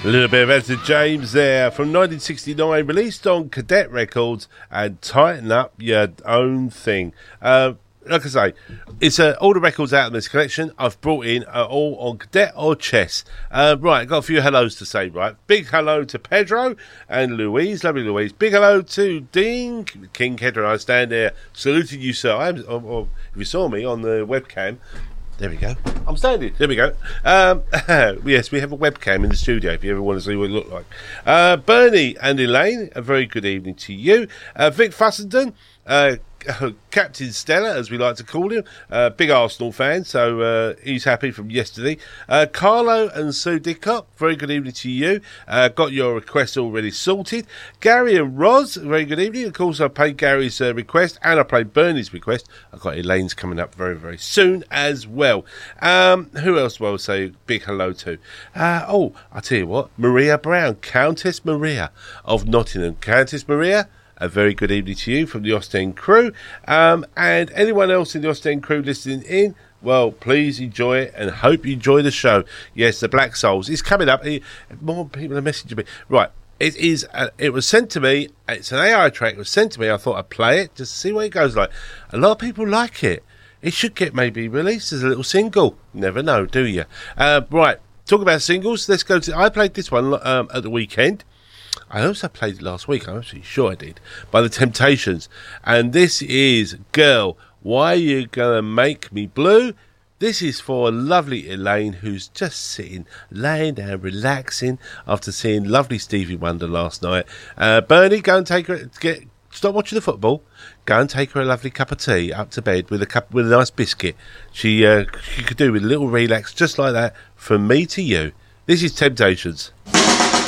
A little bit of Etta James there from 1969, released on Cadet Records, and Tighten Up Your Own Thing. Like I say, it's all the records out in this collection I've brought in are all on Cadet or Chess. Right, got a few hellos to say, right? Big hello to Pedro and Louise, lovely Louise. Big hello to Dean King Kedra, and I stand there saluting you, sir. Or if you saw me on the webcam, there we go. I'm standing. There we go. Yes, we have a webcam in the studio if you ever want to see what it looked like. Bernie and Elaine, a very good evening to you. Vic Fussenden, Captain Stella, as we like to call him, big Arsenal fan, so he's happy from yesterday. Carlo and Sue Dickop, very good evening to you. Got your request already sorted. Gary and Roz, very good evening. Of course, I played Gary's request and I played Bernie's request. I've got Elaine's coming up very, very soon as well. Who else will I say big hello to? I'll tell you what, Maria Brown, Countess Maria of Nottingham. Countess Maria, a very good evening to you from the Ostend crew. And anyone else in the Ostend crew listening in, well, please enjoy it and hope you enjoy the show. Yes, the Black Souls is coming up. More people are messaging me. Right, it was sent to me. It's an AI track. It was sent to me. I thought I'd play it just to see what it goes like. A lot of people like it. It should get maybe released as a little single. Never know, do you? Right, talk about singles. Let's go to... I played this one at the weekend. I also played it last week, I'm actually sure I did, by The Temptations. And this is Girl, Why You Gonna Make Me Blue? This is for lovely Elaine, who's just sitting, laying down, relaxing after seeing lovely Stevie Wonder last night. Bernie, go and take her, stop watching the football. Go and take her a lovely cup of tea up to bed with a nice biscuit. She could do with a little relax just like that from me to you. This is Temptations.